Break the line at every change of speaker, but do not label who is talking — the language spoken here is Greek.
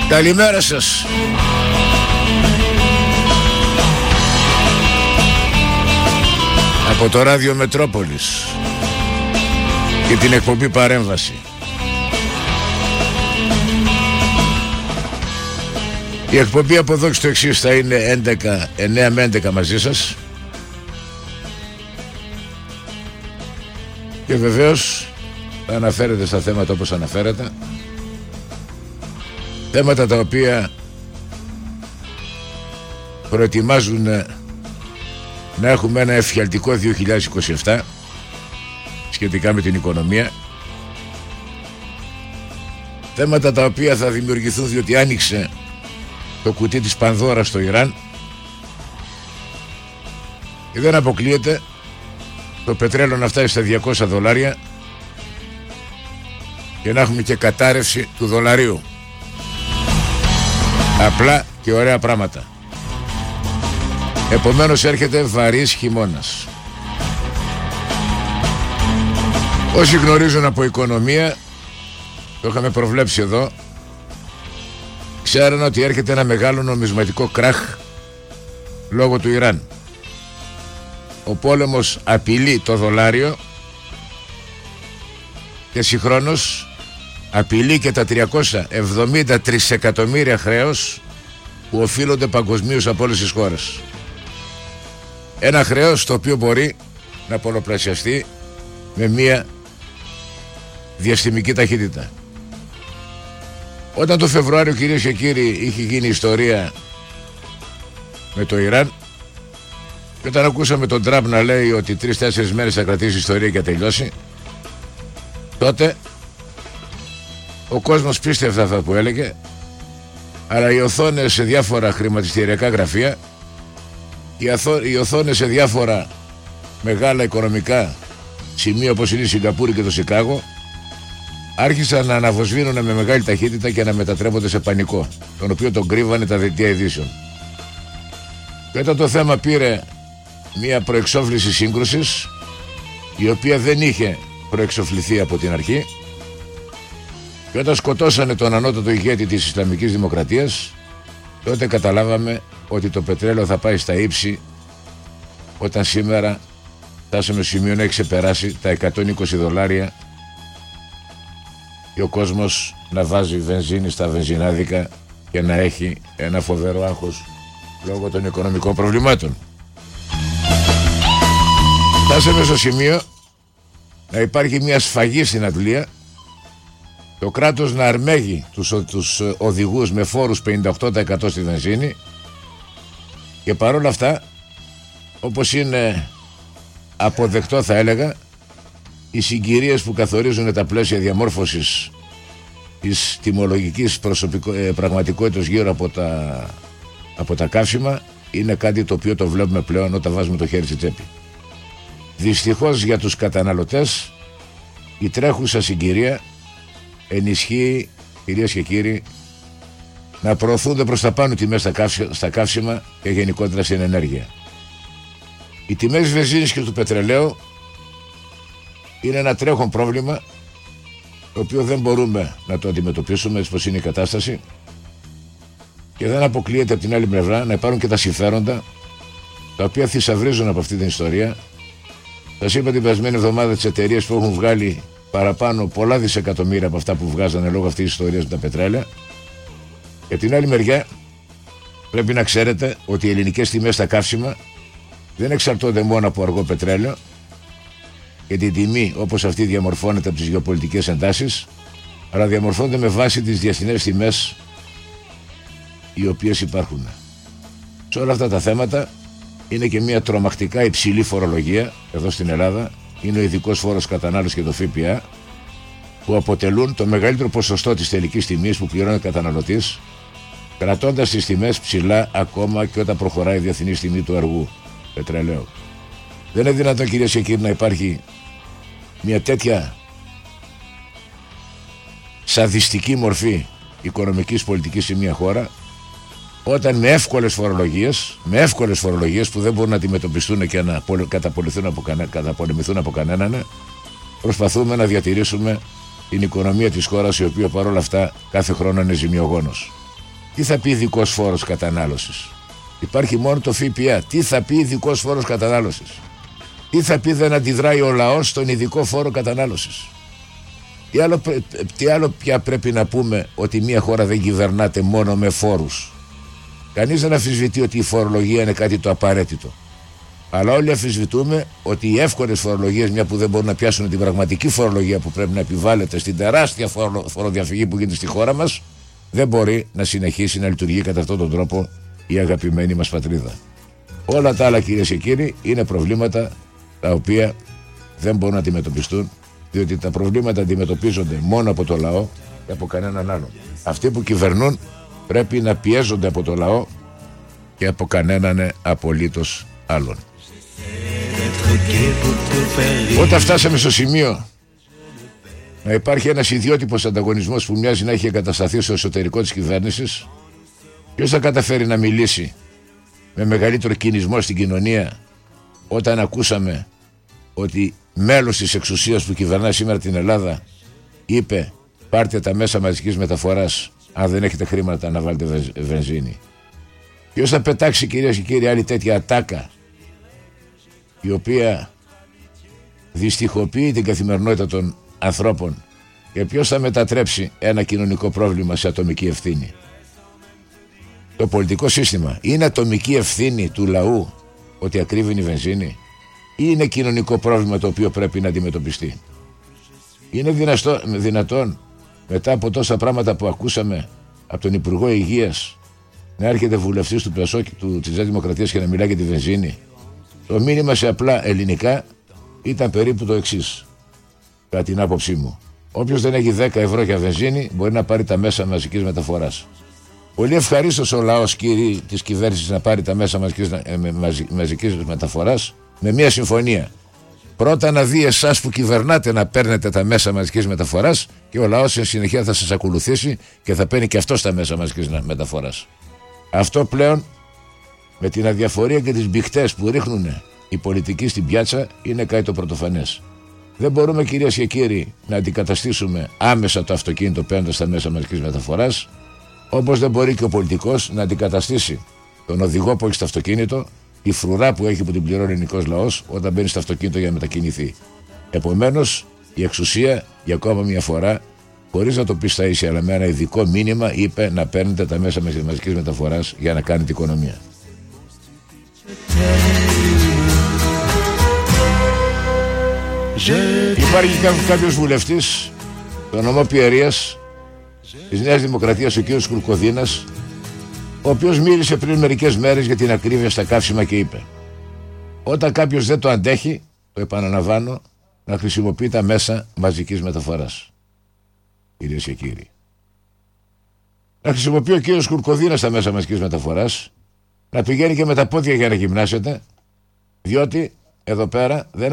Καλημέρα σας. Από το ράδιο Μετρόπολης και την εκπομπή Παρέμβαση. Η εκπομπή από εδώ και στο εξής θα είναι 9 με 11 μαζί σας. Και βεβαίως θα αναφέρετε στα θέματα όπως αναφέρετε. Θέματα τα οποία προετοιμάζουν να έχουμε ένα εφιαλτικό 2027 σχετικά με την οικονομία. Θέματα τα οποία θα δημιουργηθούν διότι άνοιξε το κουτί της Πανδώρας στο Ιράν και δεν αποκλείεται το πετρέλαιο να φτάσει στα $200 και να έχουμε και κατάρρευση του δολαρίου. Απλά και ωραία πράγματα. Επομένως έρχεται βαρύς χειμώνας. Όσοι γνωρίζουν από οικονομία, το είχαμε προβλέψει εδώ, ξέρουν ότι έρχεται ένα μεγάλο νομισματικό κράχ λόγω του Ιράν. Ο πόλεμος απειλεί το δολάριο και συγχρόνως απειλεί και τα 370 τρισεκατομμύρια χρέος που οφείλονται παγκοσμίως από όλες τις χώρες. Ένα χρέος το οποίο μπορεί να πολλαπλασιαστεί με μία διαστημική ταχύτητα. Όταν το Φεβρουάριο, κυρίες και κύριοι, είχε γίνει ιστορία με το Ιράν και όταν ακούσαμε τον Τραμπ να λέει ότι 3-4 μέρες θα κρατήσει η ιστορία και τελειώσει, τότε ο κόσμος πίστευε αυτά που έλεγε, αλλά οι οθόνες σε διάφορα χρηματιστηριακά γραφεία, οι οθόνες σε διάφορα μεγάλα οικονομικά σημεία όπως είναι η Σιγκαπούρη και το Σικάγο άρχισαν να αναβοσβήνουν με μεγάλη ταχύτητα και να μετατρέπονται σε πανικό, τον οποίο τον κρύβανε τα δελτία ειδήσεων. Και όταν το θέμα πήρε μια προεξόφληση σύγκρουσης, η οποία δεν είχε προεξοφληθεί από την αρχή, και όταν σκοτώσανε τον ανώτατο ηγέτη της Ισλαμικής Δημοκρατίας, τότε καταλάβαμε ότι το πετρέλαιο θα πάει στα ύψη, όταν σήμερα φτάσαμε στο σημείο να έχει ξεπεράσει τα $120 και ο κόσμος να βάζει βενζίνη στα βενζινάδικα και να έχει ένα φοβερό άγχος λόγω των οικονομικών προβλημάτων. Φτάσαμε στο σημείο να υπάρχει μια σφαγή στην Αγγλία, το κράτος να αρμέγει τους οδηγούς με φόρους 58% στη βενζίνη, και παρόλα αυτά, όπως είναι αποδεκτό θα έλεγα, οι συγκυρίες που καθορίζουν τα πλαίσια διαμόρφωσης της τιμολογικής πραγματικότητας γύρω από τα καύσιμα είναι κάτι το οποίο το βλέπουμε πλέον όταν βάζουμε το χέρι στη τσέπη. Δυστυχώς για τους καταναλωτές η τρέχουσα συγκυρία ενισχύει, κυρίες και κύριοι, να προωθούνται προς τα πάνω τιμές στα καύσιμα και γενικότερα στην ενέργεια. Οι τιμές της βενζίνης και του πετρελαίου είναι ένα τρέχον πρόβλημα, το οποίο δεν μπορούμε να το αντιμετωπίσουμε έτσι πως είναι η κατάσταση, και δεν αποκλείεται από την άλλη πλευρά να υπάρχουν και τα συμφέροντα τα οποία θησαυρίζουν από αυτή την ιστορία. Σας είπα την περασμένη εβδομάδα τις εταιρείες που έχουν βγάλει παραπάνω πολλά δισεκατομμύρια από αυτά που βγάζανε λόγω αυτής της ιστορίας με τα πετρέλαια. Και την άλλη μεριά πρέπει να ξέρετε ότι οι ελληνικές τιμές στα καύσιμα δεν εξαρτώνται μόνο από αργό πετρέλαιο, και την τιμή όπως αυτή διαμορφώνεται από τις γεωπολιτικές εντάσεις, αλλά διαμορφώνονται με βάση τις διεθνές τιμές οι οποίες υπάρχουν. Σε όλα αυτά τα θέματα είναι και μια τρομακτικά υψηλή φορολογία εδώ στην Ελλάδα. Είναι ο ειδικός φόρος κατανάλωσης και το ΦΠΑ, που αποτελούν το μεγαλύτερο ποσοστό της τελικής τιμής που πληρώνει ο καταναλωτής, κρατώντας τις τιμές ψηλά ακόμα και όταν προχωράει η διεθνής τιμή του αργού πετρελαίου. Δεν είναι δυνατόν, κυρίες και κύριοι, να υπάρχει μια τέτοια σαδιστική μορφή οικονομικής πολιτικής σε μια χώρα, όταν με εύκολες φορολογίες που δεν μπορούν να αντιμετωπιστούν και να καταπολεμηθούν από κανέναν, προσπαθούμε να διατηρήσουμε την οικονομία της χώρας, η οποία παρόλα αυτά κάθε χρόνο είναι ζημιογόνος. Τι θα πει ειδικός φόρος κατανάλωσης? Υπάρχει μόνο το ΦΠΑ. Τι θα πει ειδικός φόρος κατανάλωσης? Τι θα πει δεν αντιδράει ο λαός στον ειδικό φόρο κατανάλωσης? Τι άλλο πια πρέπει να πούμε? Ότι μια χώρα δεν κυβερνάται μόνο με φόρους. Κανείς δεν αμφισβητεί ότι η φορολογία είναι κάτι το απαραίτητο. Αλλά όλοι αμφισβητούμε ότι οι εύκολες φορολογίες, μια που δεν μπορούν να πιάσουν την πραγματική φορολογία που πρέπει να επιβάλλεται στην τεράστια φοροδιαφυγή που γίνεται στη χώρα μας, δεν μπορεί να συνεχίσει να λειτουργεί κατά αυτόν τον τρόπο η αγαπημένη μας πατρίδα. Όλα τα άλλα, κυρίες και κύριοι, είναι προβλήματα τα οποία δεν μπορούν να αντιμετωπιστούν, διότι τα προβλήματα αντιμετωπίζονται μόνο από το λαό και από κανέναν άλλον. Αυτοί που κυβερνούν πρέπει να πιέζονται από το λαό και από κανέναν απολύτως άλλον. Όταν φτάσαμε στο σημείο να υπάρχει ένας ιδιότυπος ανταγωνισμός που μοιάζει να έχει εγκατασταθεί στο εσωτερικό της κυβέρνησης, ποιος θα καταφέρει να μιλήσει με μεγαλύτερο κινησμό στην κοινωνία όταν ακούσαμε ότι μέλος της εξουσίας που κυβερνά σήμερα την Ελλάδα είπε πάρτε τα μέσα μαζικής μεταφοράς αν δεν έχετε χρήματα να βάλετε βενζίνη? Ποιος θα πετάξει, κυρίες και κύριοι, άλλη τέτοια ατάκα η οποία δυστυχοποιεί την καθημερινότητα των ανθρώπων, και ποιος θα μετατρέψει ένα κοινωνικό πρόβλημα σε ατομική ευθύνη? Το πολιτικό σύστημα. Είναι ατομική ευθύνη του λαού ότι ακρίβει η βενζίνη, ή είναι κοινωνικό πρόβλημα το οποίο πρέπει να αντιμετωπιστεί? Είναι δυνατόν μετά από τόσα πράγματα που ακούσαμε από τον Υπουργό Υγείας να έρχεται βουλευτής του ΠΑΣΟΚ της Νέας Δημοκρατίας και να μιλάει για τη βενζίνη? Το μήνυμα σε απλά ελληνικά ήταν περίπου το εξής, κατά την άποψή μου. Όποιος δεν έχει 10 ευρώ για βενζίνη μπορεί να πάρει τα μέσα μαζικής μεταφοράς. Πολύ ευχαρίστως ο λαός, κύριοι της κυβέρνησης, να πάρει τα μέσα μαζικής μεταφοράς με μια συμφωνία. Πρώτα να δει εσάς που κυβερνάτε να παίρνετε τα μέσα μαζικής μεταφοράς και ο λαός σε συνεχεία θα σας ακολουθήσει και θα παίρνει και αυτός τα μέσα μαζικής μεταφοράς. Αυτό πλέον, με την αδιαφορία και τις μπιχτές που ρίχνουν οι πολιτικοί στην πιάτσα, είναι κάτι το πρωτοφανές. Δεν μπορούμε, κυρίες και κύριοι, να αντικαταστήσουμε άμεσα το αυτοκίνητο παίρνοντας τα μέσα μαζικής μεταφοράς, όπως δεν μπορεί και ο πολιτικός να αντικαταστήσει τον οδηγό που έχει στο αυτοκίνητο, τη φρουρά που έχει που την πληρώνει ο ελληνικός λαός όταν μπαίνει στο αυτοκίνητο για να μετακινηθεί. Επομένως, η εξουσία για ακόμα μια φορά, χωρίς να το πει στα ίσια, αλλά με ένα ειδικό μήνυμα, είπε να παίρνετε τα μέσα μαζικής μεταφοράς για να κάνετε οικονομία. Υπάρχει κάποιος βουλευτής, το νομό Πιερίας της Νέας Δημοκρατίας, ο κ. Κουρκοδίνας, ο οποίος μίλησε πριν μερικές μέρες για την ακρίβεια στα καύσιμα και είπε: όταν κάποιος δεν το αντέχει, το επαναλαμβάνω, να χρησιμοποιεί τα μέσα μαζικής μεταφοράς. Κυρίες και κύριοι, να χρησιμοποιεί ο κ. Κουρκοδίνας τα μέσα μαζικής μεταφοράς, να πηγαίνει και με τα πόδια για να γυμνάσετε, διότι εδώ πέρα δεν